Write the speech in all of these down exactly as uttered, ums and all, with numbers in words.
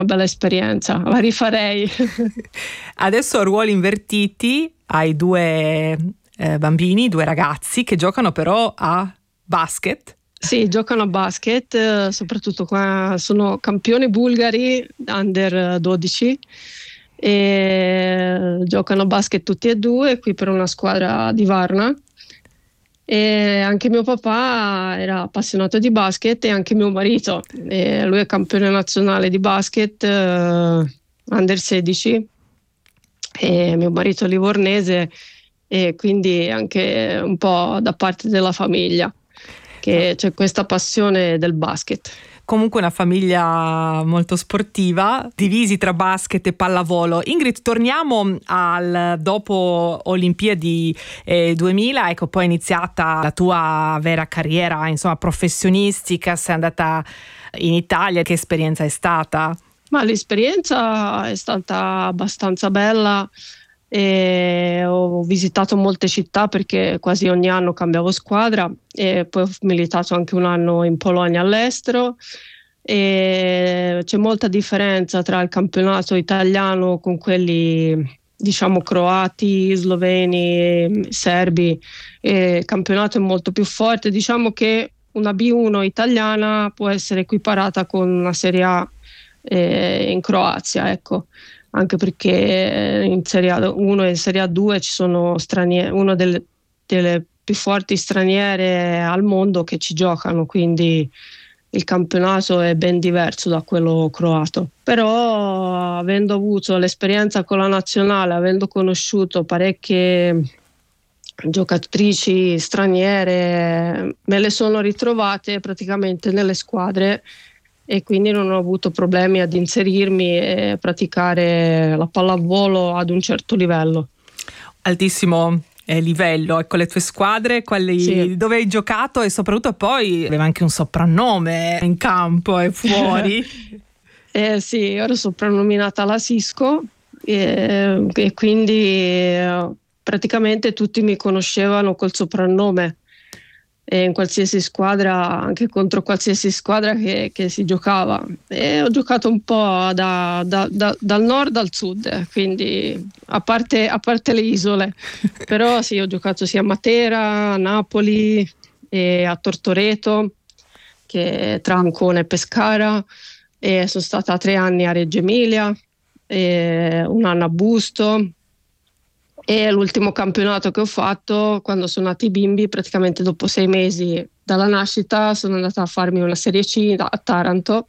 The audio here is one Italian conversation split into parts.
bella esperienza, la rifarei. Adesso ruoli invertiti, hai due eh, bambini, due ragazzi che giocano però a basket. Sì, giocano a basket, soprattutto qua sono campioni bulgari under dodici e giocano a basket tutti e due qui per una squadra di Varna. E anche mio papà era appassionato di basket e anche mio marito, e lui è campione nazionale di basket uh, under sedici e mio marito è livornese, e quindi anche un po' da parte della famiglia che c'è questa passione del basket. Comunque una famiglia molto sportiva, divisi tra basket e pallavolo. Ingrid, torniamo al dopo Olimpiadi eh, duemila, ecco, poi è iniziata la tua vera carriera, insomma, professionistica, sei andata in Italia, che esperienza è stata? Ma l'esperienza è stata abbastanza bella. E ho visitato molte città perché quasi ogni anno cambiavo squadra, e poi ho militato anche un anno in Polonia all'estero, e c'è molta differenza tra il campionato italiano con quelli diciamo croati, sloveni, serbi, e il campionato è molto più forte. Diciamo che una B uno italiana può essere equiparata con una Serie A eh, in Croazia, ecco. Anche perché in Serie A uno e in Serie A due ci sono stranieri, una delle, delle più forti straniere al mondo che ci giocano, quindi il campionato è ben diverso da quello croato. Però avendo avuto l'esperienza con la nazionale, avendo conosciuto parecchie giocatrici straniere, me le sono ritrovate praticamente nelle squadre, e quindi non ho avuto problemi ad inserirmi e praticare la pallavolo ad un certo livello. Altissimo eh, livello, ecco, le tue squadre, quali, sì. Dove hai giocato, e soprattutto poi aveva anche un soprannome in campo e fuori. eh, sì, io ero soprannominata la Cisco, e, e quindi eh, praticamente tutti mi conoscevano col soprannome. E in qualsiasi squadra, anche contro qualsiasi squadra che, che si giocava, e ho giocato un po' da, da, da, dal nord al sud, quindi a parte, a parte le isole, però sì, ho giocato sia a Matera, a Napoli e a Tortoreto, che tra Ancona e Pescara, e sono stata tre anni a Reggio Emilia e un anno a Busto. E l'ultimo campionato che ho fatto quando sono nati i bimbi, praticamente dopo sei mesi dalla nascita, sono andata a farmi una Serie C a Taranto,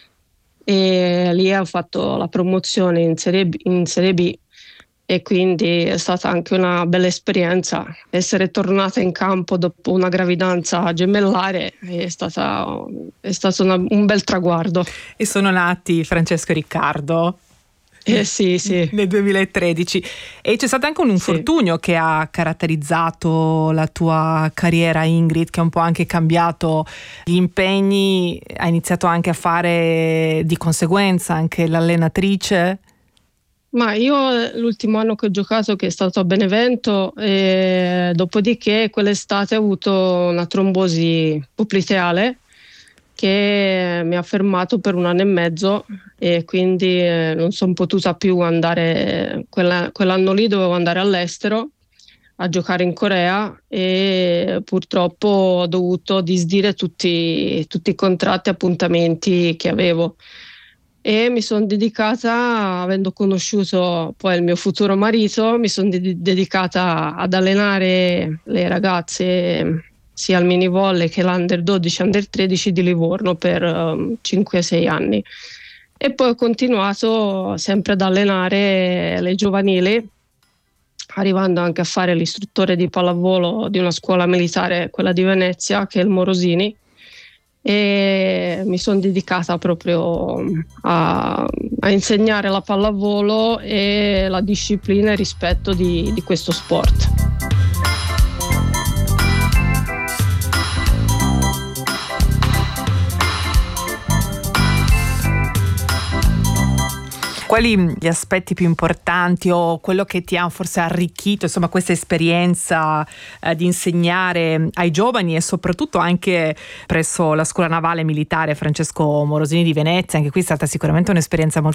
e lì ho fatto la promozione in Serie B, in Serie B, e quindi è stata anche una bella esperienza essere tornata in campo dopo una gravidanza gemellare. È stata, è stato una, un bel traguardo. E sono nati Francesco e Riccardo. Eh sì, sì. Nel duemilatredici, e c'è stato anche un infortunio sì. che ha caratterizzato la tua carriera, Ingrid, che ha un po' anche cambiato gli impegni, ha iniziato anche a fare di conseguenza anche l'allenatrice. Ma io l'ultimo anno che ho giocato, che è stato a Benevento, e dopodiché quell'estate ho avuto una trombosi popliteale che mi ha fermato per un anno e mezzo, e quindi eh, non sono potuta più andare. Quella, quell'anno lì dovevo andare all'estero a giocare in Corea, e purtroppo ho dovuto disdire tutti, tutti i contratti e appuntamenti che avevo, e mi sono dedicata, avendo conosciuto poi il mio futuro marito, mi sono de- dedicata ad allenare le ragazze sia al mini volley che l'Under dodici, Under tredici di Livorno per um, cinque sei anni, e poi ho continuato sempre ad allenare le giovanili, arrivando anche a fare l'istruttore di pallavolo di una scuola militare, quella di Venezia, che è il Morosini, e mi sono dedicata proprio a, a insegnare la pallavolo e la disciplina e il rispetto di, di questo sport. Quali gli aspetti più importanti o quello che ti ha forse arricchito, insomma, questa esperienza eh, di insegnare ai giovani e soprattutto anche presso la Scuola Navale Militare Francesco Morosini di Venezia? Anche qui è stata sicuramente un'esperienza molto